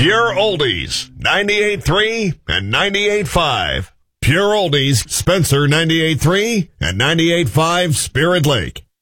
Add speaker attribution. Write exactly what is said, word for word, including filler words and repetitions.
Speaker 1: Pure Oldies, ninety-eight point three and ninety-eight point five. Pure Oldies, Spencer ninety-eight point three and ninety-eight point five Spirit Lake.